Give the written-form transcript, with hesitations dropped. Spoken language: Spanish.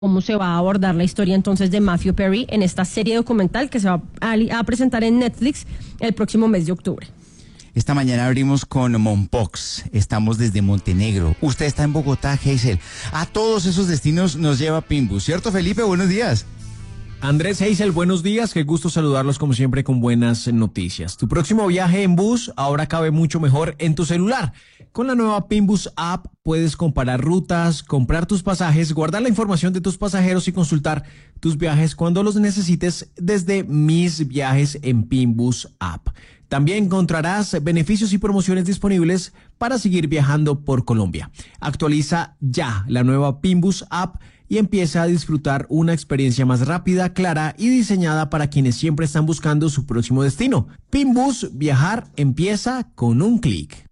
cómo se va a abordar la historia entonces de Matthew Perry en esta serie documental que se va a presentar en Netflix el próximo mes de octubre. Esta mañana abrimos con Mompox, estamos desde Montenegro. Usted está en Bogotá, Hazel. A todos esos destinos nos lleva Pimbus, ¿cierto, Felipe? Buenos días. Andrés, Hazel, buenos días, qué gusto saludarlos como siempre con buenas noticias. Tu próximo viaje en bus ahora cabe mucho mejor en tu celular. Con la nueva Pimbus App puedes comparar rutas, comprar tus pasajes, guardar la información de tus pasajeros y consultar tus viajes cuando los necesites desde Mis Viajes en Pimbus App. También encontrarás beneficios y promociones disponibles para seguir viajando por Colombia. Actualiza ya la nueva Pimbus App y empieza a disfrutar una experiencia más rápida, clara y diseñada para quienes siempre están buscando su próximo destino. Pimbus, viajar empieza con un clic.